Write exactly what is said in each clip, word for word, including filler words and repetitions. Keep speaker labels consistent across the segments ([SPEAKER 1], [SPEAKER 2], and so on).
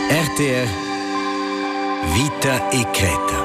[SPEAKER 1] R T R Vita e Creta.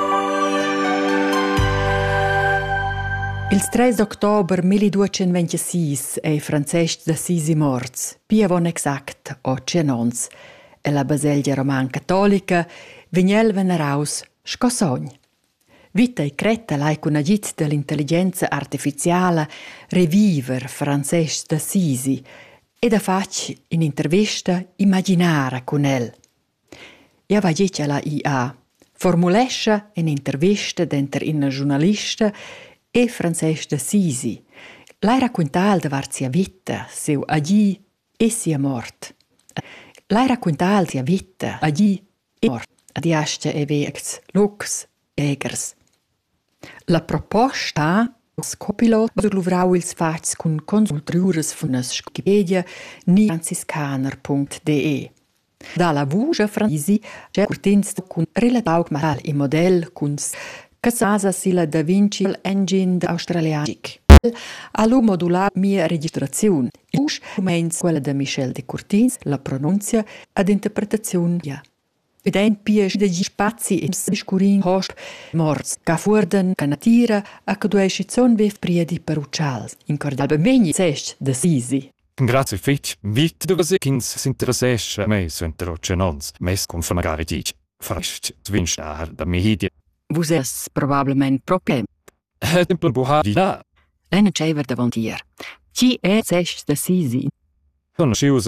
[SPEAKER 2] Il tre d'october milleduecentventisis è Francesc d'Assisi morts, pia von exact otto annons, e la Baselgia Roman Cattolica vignel veneraus scossogn. Vita e Creta l'hai cunagit dell'intelligenza artificiale reviver Francesc d'Assisi e da fac in intervista immaginara con el. Ja va dit alla I A, formulescha in intervista denter in giornalista e Francesc d'Assisi. L'hai raccontal davar sia vita, seu agi e sia mort. L'hai raccontal sia vita, agi e mort. Adiasce e vex, lux, egers. La proposta scopilot luvrau ils fats cun consultriures funas Wikipedia ni franciscaner punct d e. Da la vuja francesi c'è curtins cun relataug mal i model cun casasa sila Da Vinci engine australianic. Allo modular mia registrazione. Us rumens quella de Michel de Curtins, la pronuncia ad interpretazione. Vedent pies de spazi in scurin host morts, ca fuerden, ca natira, a ca duescizon vev priedi per uccials. In cordalba meni sest d'Assisi.
[SPEAKER 3] Grazie fitch, vit de vase kins s'interessesce me suenter ocenons, mes con famagari dic, frascht svinstar da mehidia.
[SPEAKER 2] Vus es probablement problem.
[SPEAKER 3] Tempel buha di da.
[SPEAKER 2] Lene cever davantier. Ci è sest d'Assisi?
[SPEAKER 3] Sono scius